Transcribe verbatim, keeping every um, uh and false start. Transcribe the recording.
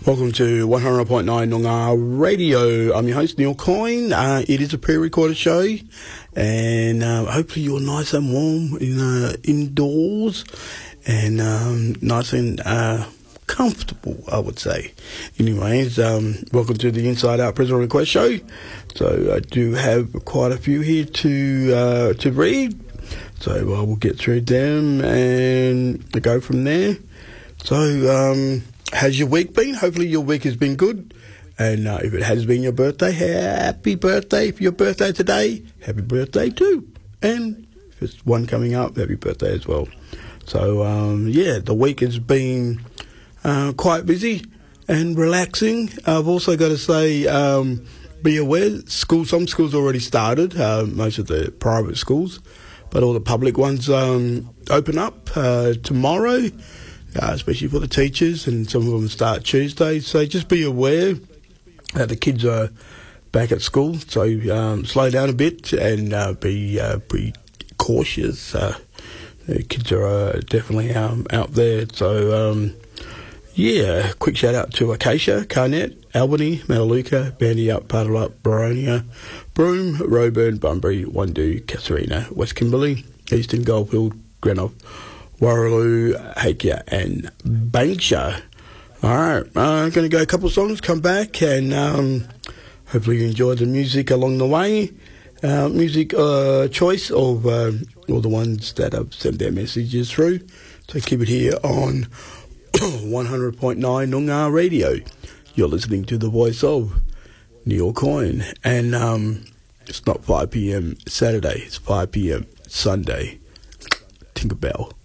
Welcome to one hundred point nine Noongar Radio. I'm your host, Neil Coyne. Uh, it is a pre-recorded show, and uh, hopefully you're nice and warm in, uh, indoors and um, nice and uh, comfortable, I would say. Anyways, um, welcome to the Inside Out Prisoner Request Show. So I do have quite a few here to uh, to read, so I will get through them and go from there. So, um... how's your week been? Hopefully your week has been good. And uh, if it has been your birthday, happy birthday. For your birthday today, happy birthday too. And if it's one coming up, happy birthday as well. So, um, yeah, the week has been uh, quite busy and relaxing. I've also got to say, um, be aware, school, some schools already started, uh, most of the private schools, but all the public ones um, open up uh, tomorrow. Uh, especially for the teachers, and some of them start Tuesday. So just be aware that the kids are back at school. So um, slow down a bit and uh, be uh, be cautious. Uh, the kids are uh, definitely um, out there. So um, yeah, quick shout out to Acacia, Carnet, Albany, Metalluca, Bandyup, Pardalup, Boronia, Broome, Roebourne, Bunbury, Wandoo, Casuarina, West Kimberley, Eastern Goldfield, Greenock, Warraloo, Hakea and Banksia. Alright, I'm uh, going to go a couple of songs, come back, and um, hopefully you enjoy the music along the way. Uh, music uh, choice of uh, all the ones that have sent their messages through. So keep it here on one hundred point nine Noongar Radio. You're listening to the voice of Neil Coyne. And um, it's not five p.m. Saturday, it's five p.m. Sunday. Tinkerbell.